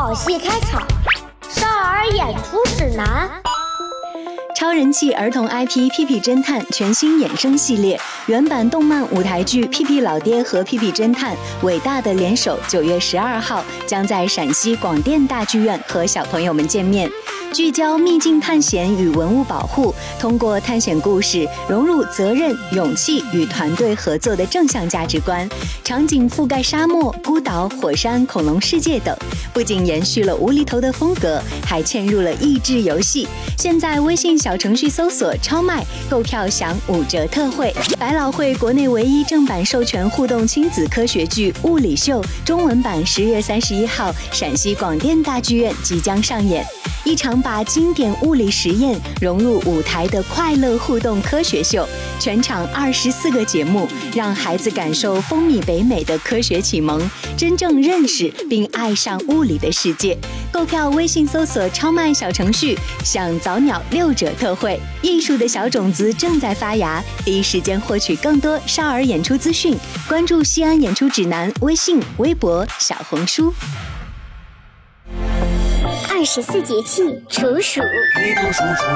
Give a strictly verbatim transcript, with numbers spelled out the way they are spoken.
好戏开场，少儿演出指南。 超人气儿童 I P 屁屁侦探全新衍生系列，原版动漫舞台剧《屁屁老爹和屁屁侦探》伟大的联手，九月十二号将在陕西广电大剧院和小朋友们见面。聚焦秘境探险与文物保护，通过探险故事融入责任、勇气与团队合作的正向价值观。场景覆盖沙漠、孤岛、火山、恐龙世界等，不仅延续了无厘头的风格，还嵌入了益智游戏。现在微信小程序搜索“超卖”，购票享五折特惠。百老汇国内唯一正版授权互动亲子科学剧《物理秀》中文版十月三十一号陕西广电大剧院即将上演。一场把经典物理实验融入舞台的快乐互动科学秀，全场二十四个节目，让孩子感受风靡北美的科学启蒙，真正认识并爱上物理的世界。购票微信搜索超卖小程序，享早鸟六折特惠。艺术的小种子正在发芽，第一时间获取更多少儿演出资讯，关注西安演出指南微信、微博、小红书。 二十四节气处暑， 一读数数